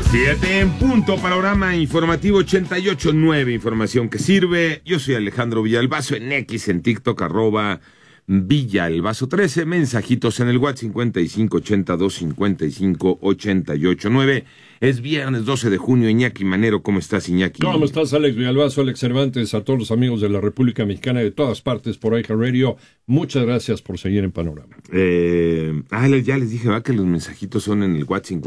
7 en punto, panorama informativo 88.9, información que sirve. Yo soy Alejandro Villalbazo en X, en TikTok, @Villalbazo13, mensajitos en el WhatsApp 5582558889. Es viernes 12 de junio, Iñaki Manero, ¿cómo estás, Iñaki? ¿Cómo estás, Alex Villalbazo, Alex Cervantes, a todos los amigos de la República Mexicana de todas partes por iHeartRadio? Muchas gracias por seguir en Panorama. Ya les dije, que los mensajitos son en el WhatsApp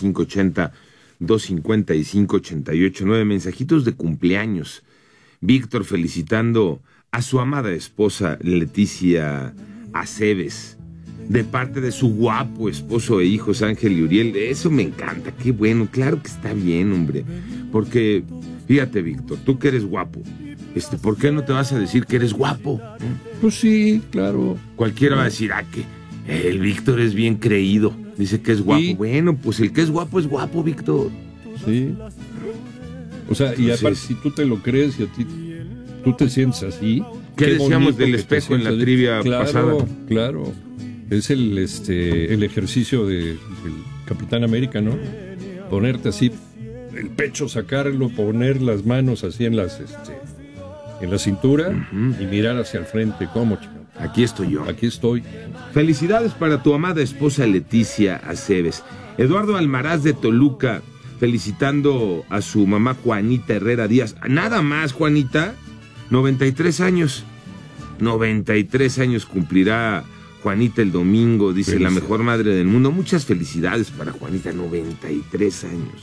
5582558889, mensajitos de cumpleaños. Víctor felicitando a su amada esposa Leticia Aceves, de parte de su guapo esposo e hijos Ángel y Uriel. Eso me encanta, qué bueno, claro que está bien, hombre. Porque, fíjate, Víctor, tú que eres guapo, ¿por qué no te vas a decir que eres guapo? Pues sí, claro. Cualquiera va a decir, que el Víctor es bien creído, dice que es guapo. Sí. Bueno, pues el que es guapo, Víctor. Sí. O sea, entonces, y aparte, si tú te lo crees y a ti tú te sientes así. ¿Qué decíamos del espejo en la trivia pasada? Claro. Es el ejercicio del Capitán América, ¿no? Ponerte así, el pecho, sacarlo, poner las manos así en la cintura y mirar hacia el frente. ¿Cómo, chico? Aquí estoy yo. Aquí estoy. Felicidades para tu amada esposa Leticia Aceves. Eduardo Almaraz de Toluca, felicitando a su mamá Juanita Herrera Díaz. Nada más, Juanita, 93 años. 93 años cumplirá Juanita el domingo, dice la mejor madre del mundo. Muchas felicidades para Juanita, 93 años.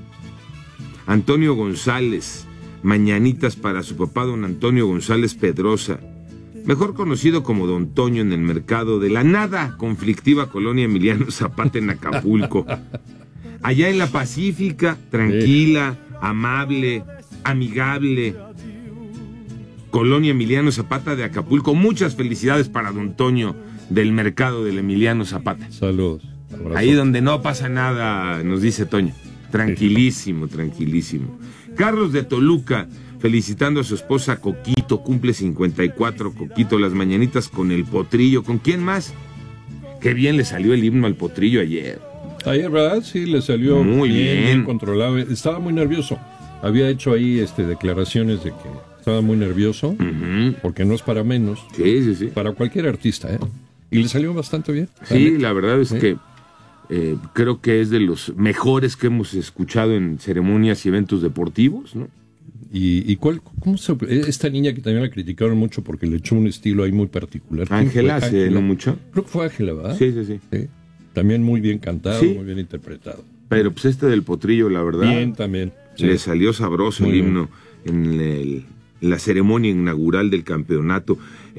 Antonio González, mañanitas para su papá, don Antonio González Pedrosa, mejor conocido como Don Toño en el mercado de la nada conflictiva colonia Emiliano Zapata en Acapulco. Allá en la Pacífica, tranquila, amable, amigable. Colonia Emiliano Zapata de Acapulco. Muchas felicidades para Don Toño del mercado del Emiliano Zapata. Saludos. Abrazo. Ahí donde no pasa nada, nos dice Toño. Tranquilísimo, tranquilísimo. Carlos de Toluca, felicitando a su esposa Coquito, cumple 54, Coquito, las mañanitas con el Potrillo. ¿Con quién más? Qué bien le salió el himno al Potrillo ayer. Ayer, ¿verdad? Sí, le salió muy bien controlado. Estaba muy nervioso. Había hecho ahí declaraciones de que estaba muy nervioso, porque no es para menos. Sí. Para cualquier artista, ¿eh? Y le salió bastante bien. Sí, la verdad es que creo que es de los mejores que hemos escuchado en ceremonias y eventos deportivos, ¿no? ¿Y cómo esta niña que también la criticaron mucho porque le echó un estilo ahí muy particular? Ángela, hace no mucho. Creo que fue Ángela, ¿verdad? Sí. También muy bien cantado, muy bien interpretado. Pero pues del Potrillo, la verdad. Bien también. Sí. Le salió sabroso muy el himno en la ceremonia inaugural del campeonato.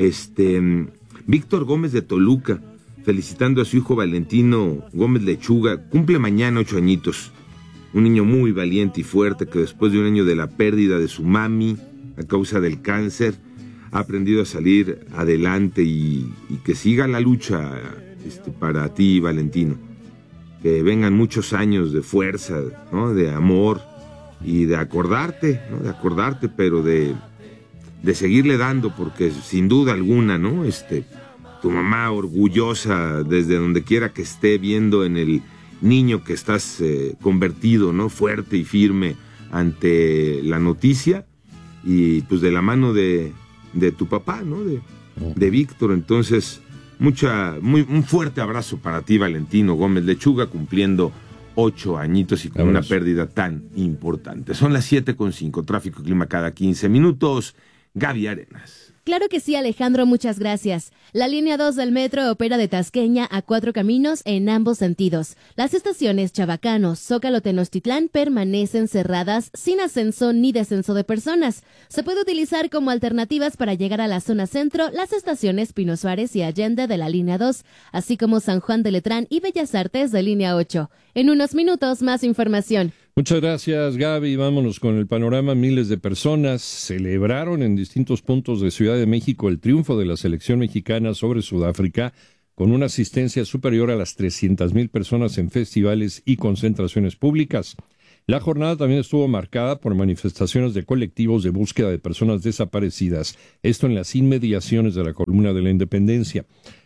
Víctor Gómez de Toluca, felicitando a su hijo Valentino Gómez Lechuga, cumple mañana 8 añitos. Un niño muy valiente y fuerte que después de un año de la pérdida de su mami a causa del cáncer, ha aprendido a salir adelante y que siga la lucha para ti, Valentino. Que vengan muchos años de fuerza, ¿no? De amor y de acordarte, ¿no? De acordarte, pero de seguirle dando, porque sin duda alguna, ¿no? Tu mamá orgullosa desde donde quiera que esté viendo en el niño que estás convertido, ¿no? Fuerte y firme ante la noticia y pues de la mano de tu papá, ¿no? De Víctor. Entonces, un fuerte abrazo para ti, Valentino Gómez Lechuga, cumpliendo 8 añitos y con una pérdida tan importante. Son las 7:05, tráfico y clima cada 15 minutos. Gaby Arenas. Claro que sí, Alejandro, muchas gracias. La línea 2 del metro opera de Tasqueña a 4 caminos en ambos sentidos. Las estaciones Chabacano, Zócalo, Tenochtitlán permanecen cerradas sin ascenso ni descenso de personas. Se puede utilizar como alternativas para llegar a la zona centro las estaciones Pino Suárez y Allende de la línea 2, así como San Juan de Letrán y Bellas Artes de línea 8. En unos minutos, más información. Muchas gracias, Gaby. Vámonos con el panorama. Miles de personas celebraron en distintos puntos de Ciudad de México el triunfo de la selección mexicana sobre Sudáfrica, con una asistencia superior a las 300,000 personas en festivales y concentraciones públicas. La jornada también estuvo marcada por manifestaciones de colectivos de búsqueda de personas desaparecidas, esto en las inmediaciones de la Columna de la Independencia.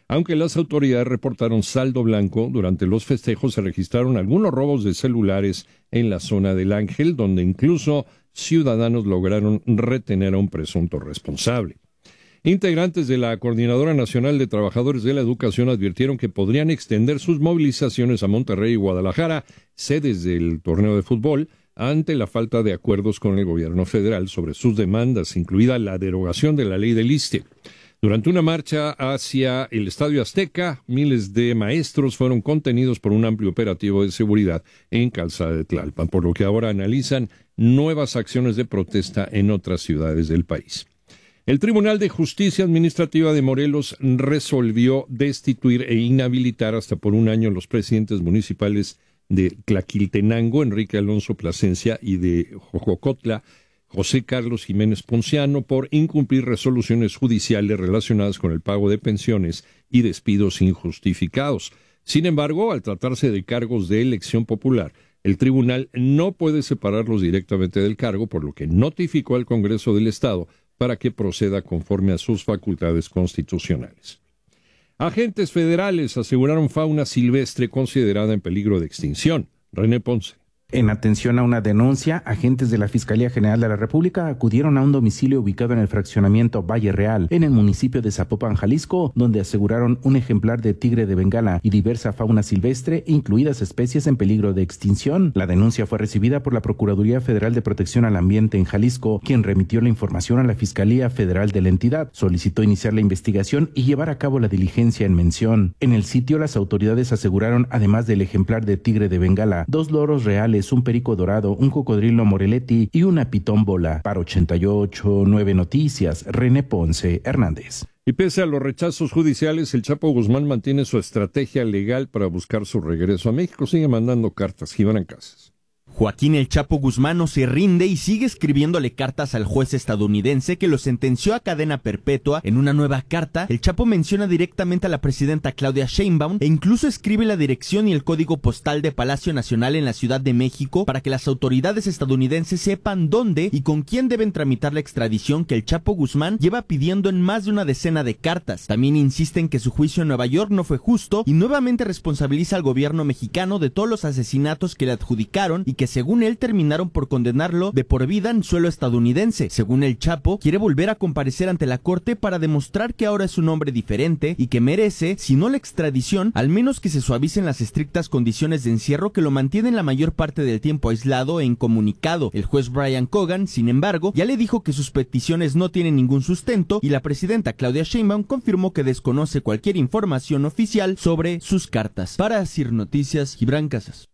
Aunque las autoridades reportaron saldo blanco, durante los festejos se registraron algunos robos de celulares en la zona del Ángel, donde incluso ciudadanos lograron retener a un presunto responsable. Integrantes de la Coordinadora Nacional de Trabajadores de la Educación advirtieron que podrían extender sus movilizaciones a Monterrey y Guadalajara, sedes del torneo de fútbol, ante la falta de acuerdos con el gobierno federal sobre sus demandas, incluida la derogación de la ley del ISSSTE. Durante una marcha hacia el Estadio Azteca, miles de maestros fueron contenidos por un amplio operativo de seguridad en Calzada de Tlalpan, por lo que ahora analizan nuevas acciones de protesta en otras ciudades del país. El Tribunal de Justicia Administrativa de Morelos resolvió destituir e inhabilitar hasta por un año los presidentes municipales de Tlaquiltenango, Enrique Alonso Plasencia, y de Jojocotla, José Carlos Jiménez Ponciano, por incumplir resoluciones judiciales relacionadas con el pago de pensiones y despidos injustificados. Sin embargo, al tratarse de cargos de elección popular, el tribunal no puede separarlos directamente del cargo, por lo que notificó al Congreso del Estado para que proceda conforme a sus facultades constitucionales. Agentes federales aseguraron fauna silvestre considerada en peligro de extinción. René Ponce. En atención a una denuncia, agentes de la Fiscalía General de la República acudieron a un domicilio ubicado en el fraccionamiento Valle Real, en el municipio de Zapopan, Jalisco, donde aseguraron un ejemplar de tigre de Bengala y diversa fauna silvestre, incluidas especies en peligro de extinción. La denuncia fue recibida por la Procuraduría Federal de Protección al Ambiente en Jalisco, quien remitió la información a la Fiscalía Federal de la entidad. Solicitó iniciar la investigación y llevar a cabo la diligencia en mención. En el sitio, las autoridades aseguraron, además del ejemplar de tigre de Bengala, 2 loros reales, un perico dorado, un cocodrilo Morelotti y una pitón bola. Para 88.9 Noticias, René Ponce Hernández. Y pese a los rechazos judiciales, el Chapo Guzmán mantiene su estrategia legal para buscar su regreso a México. Sigue mandando cartas. Gibran Casas. Joaquín El Chapo Guzmán no se rinde y sigue escribiéndole cartas al juez estadounidense que lo sentenció a cadena perpetua. En una nueva carta, El Chapo menciona directamente a la presidenta Claudia Sheinbaum e incluso escribe la dirección y el código postal de Palacio Nacional en la Ciudad de México para que las autoridades estadounidenses sepan dónde y con quién deben tramitar la extradición que El Chapo Guzmán lleva pidiendo en más de una decena de cartas. También insiste en que su juicio en Nueva York no fue justo y nuevamente responsabiliza al gobierno mexicano de todos los asesinatos que le adjudicaron y que según él terminaron por condenarlo de por vida en suelo estadounidense. Según El Chapo, quiere volver a comparecer ante la corte para demostrar que ahora es un hombre diferente y que merece, si no la extradición, al menos que se suavicen las estrictas condiciones de encierro que lo mantienen la mayor parte del tiempo aislado e incomunicado. El juez Brian Cogan, sin embargo, ya le dijo que sus peticiones no tienen ningún sustento y la presidenta Claudia Sheinbaum confirmó que desconoce cualquier información oficial sobre sus cartas. Para CIR Noticias, Gibran Casas.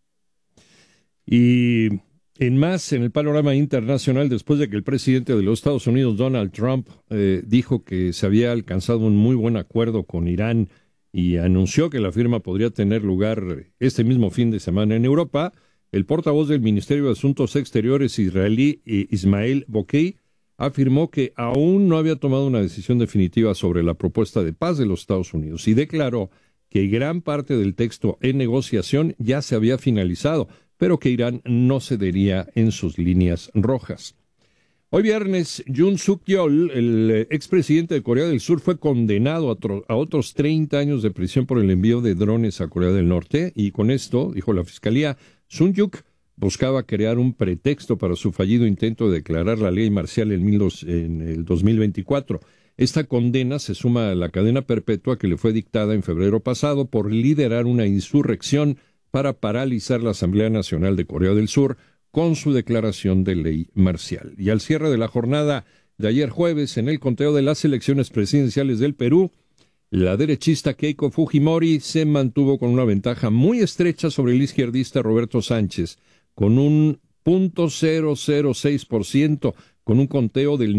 Y en el panorama internacional, después de que el presidente de los Estados Unidos, Donald Trump, dijo que se había alcanzado un muy buen acuerdo con Irán y anunció que la firma podría tener lugar este mismo fin de semana en Europa, el portavoz del Ministerio de Asuntos Exteriores israelí, Ismael Bokei, afirmó que aún no había tomado una decisión definitiva sobre la propuesta de paz de los Estados Unidos y declaró que gran parte del texto en negociación ya se había finalizado, pero que Irán no cedería en sus líneas rojas. Hoy viernes, Yoon Suk-yeol, el expresidente de Corea del Sur, fue condenado a otros 30 años de prisión por el envío de drones a Corea del Norte, y con esto, dijo la fiscalía, Sun-yuk buscaba crear un pretexto para su fallido intento de declarar la ley marcial en el 2024. Esta condena se suma a la cadena perpetua que le fue dictada en febrero pasado por liderar una insurrección para paralizar la Asamblea Nacional de Corea del Sur con su declaración de ley marcial. Y al cierre de la jornada de ayer jueves, en el conteo de las elecciones presidenciales del Perú, la derechista Keiko Fujimori se mantuvo con una ventaja muy estrecha sobre el izquierdista Roberto Sánchez, con un 0.006%, con un conteo del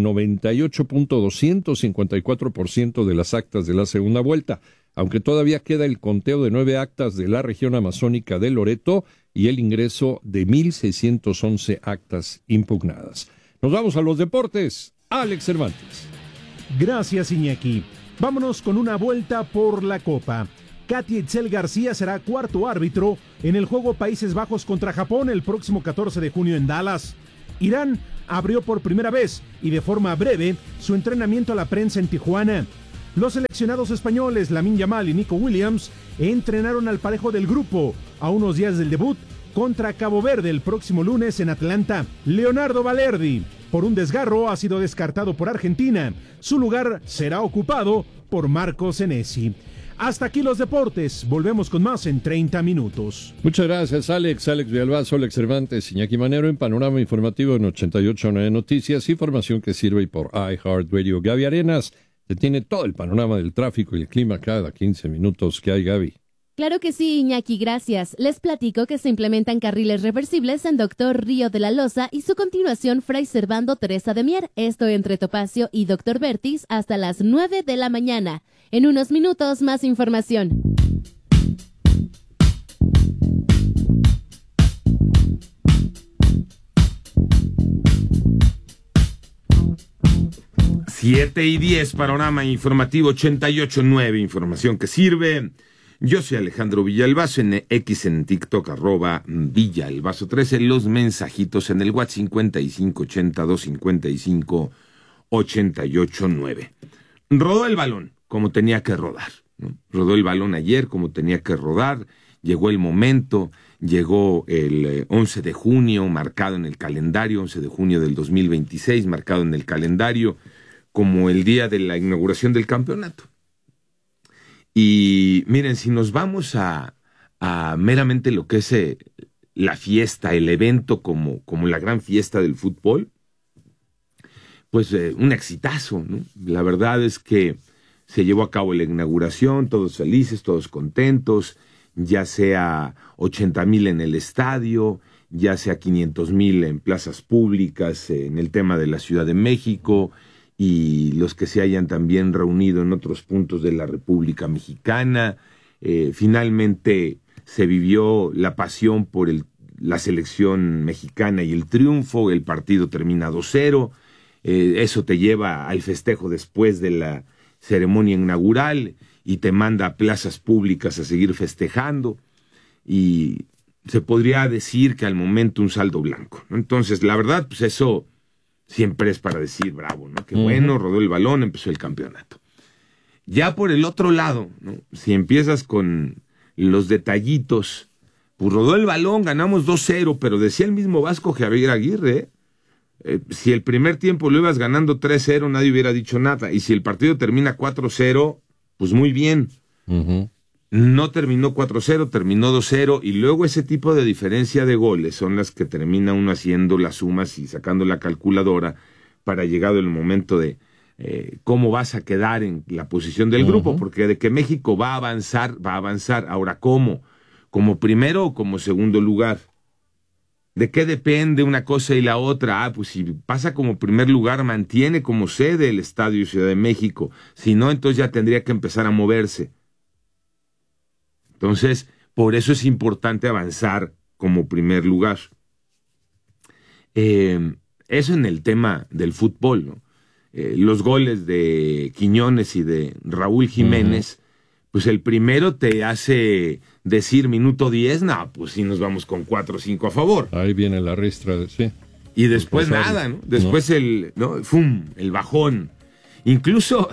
98.254% de las actas de la segunda vuelta, aunque todavía queda el conteo de 9 actas de la región amazónica de Loreto y el ingreso de 1.611 actas impugnadas. Nos vamos a los deportes. Alex Cervantes. Gracias, Iñaki. Vámonos con una vuelta por la Copa. Katy Itzel García será cuarto árbitro en el juego Países Bajos contra Japón el próximo 14 de junio en Dallas. Irán abrió por primera vez y de forma breve su entrenamiento a la prensa en Tijuana. Los seleccionados españoles Lamine Yamal y Nico Williams entrenaron al parejo del grupo a unos días del debut contra Cabo Verde el próximo lunes en Atlanta. Leonardo Balerdi, por un desgarro, ha sido descartado por Argentina. Su lugar será ocupado por Marco Senesi. Hasta aquí los deportes. Volvemos con más en 30 minutos. Muchas gracias, Alex Villalbazo, Alex Cervantes, Iñaki Manero en Panorama Informativo en 88.9 Noticias, información que sirve por iHeartRadio. Gaby Arenas te tiene todo el panorama del tráfico y el clima cada 15 minutos. ¿Qué hay, Gaby? Claro que sí, Iñaki, gracias. Les platico que se implementan carriles reversibles en Doctor Río de la Loza y su continuación Fray Servando Teresa de Mier, esto entre Topacio y Doctor Vertis hasta las 9 de la mañana. En unos minutos, más información. Siete y 10, Panorama Informativo 88.9, información que sirve. Yo soy Alejandro Villalbazo, en X, en TikTok, @Villalbazo13, los mensajitos en el WhatsApp 55825588.9. Rodó el balón como tenía que rodar, ¿no? Rodó el balón ayer como tenía que rodar, llegó el momento, llegó el 11 de junio, marcado en el calendario, 11 de junio del 2026, marcado en el calendario como el día de la inauguración del campeonato. Y miren, si nos vamos a meramente lo que es la fiesta, el evento como la gran fiesta del fútbol, pues un exitazo, ¿no? La verdad es que se llevó a cabo la inauguración, todos felices, todos contentos, ya sea 80,000 en el estadio, ya sea 500,000 en plazas públicas, en el tema de la Ciudad de México, y los que se hayan también reunido en otros puntos de la República Mexicana. Finalmente se vivió la pasión por la selección mexicana y el triunfo, el partido termina 2-0, eso te lleva al festejo después de la ceremonia inaugural y te manda a plazas públicas a seguir festejando, y se podría decir que al momento un saldo blanco, ¿no? Entonces, la verdad, pues eso siempre es para decir bravo, ¿no? Qué bueno, rodó el balón, empezó el campeonato. Ya por el otro lado, ¿no? Si empiezas con los detallitos, pues rodó el balón, ganamos 2-0, pero decía el mismo Vasco Javier Aguirre, si el primer tiempo lo ibas ganando 3-0, nadie hubiera dicho nada, y si el partido termina 4-0, pues muy bien. No terminó 4-0, terminó 2-0, y luego ese tipo de diferencia de goles son las que termina uno haciendo las sumas y sacando la calculadora para llegado el momento de cómo vas a quedar en la posición del grupo, porque de que México va a avanzar, va a avanzar. Ahora, ¿cómo? ¿Como primero o como segundo lugar? ¿De qué depende una cosa y la otra? Pues si pasa como primer lugar, mantiene como sede el Estadio Ciudad de México. Si no, entonces ya tendría que empezar a moverse. Entonces, por eso es importante avanzar como primer lugar. Eso en el tema del fútbol, ¿no? Los goles de Quiñones y de Raúl Jiménez, pues el primero te hace decir minuto 10, no, pues sí nos vamos con 4 o 5 a favor. Ahí viene la ristra, sí. Y después nada, ¿no? Después el bajón. Incluso,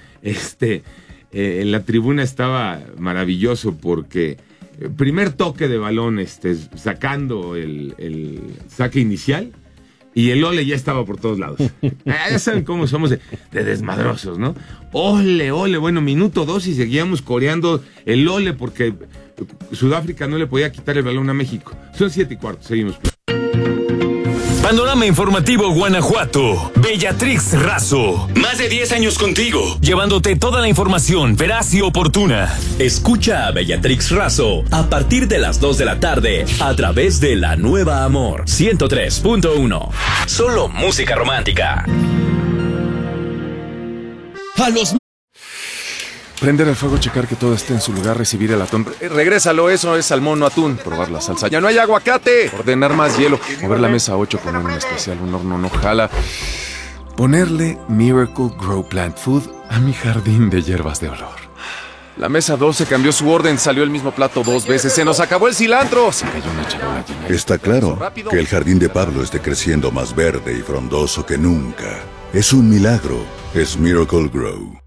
en la tribuna estaba maravilloso porque primer toque de balón, sacando el saque inicial, y el ole ya estaba por todos lados. Ya saben cómo somos de desmadrosos, ¿no? Ole, bueno, minuto 2 y seguíamos coreando el ole porque Sudáfrica no le podía quitar el balón a México. Son 7:15, seguimos. Panorama Informativo Guanajuato. Bellatrix Razo. Más de 10 años contigo, llevándote toda la información veraz y oportuna. Escucha a Bellatrix Razo a partir de las 2 de la tarde a través de La Nueva Amor 103.1. Solo música romántica. A los... Prender el fuego, checar que todo esté en su lugar, recibir el atún. Regrésalo, eso es salmón, no atún. Probar la salsa. ¡Ya no hay aguacate! Ordenar más hielo. Mover la mesa 8, poner un especial, un horno no jala. Ponerle Miracle Grow Plant Food a mi jardín de hierbas de olor. La mesa 12 cambió su orden, salió el mismo plato 2 veces. ¡Se nos acabó el cilantro! Se cayó una charola llena. Está claro que el jardín de Pablo esté creciendo más verde y frondoso que nunca. Es un milagro. Es Miracle Grow.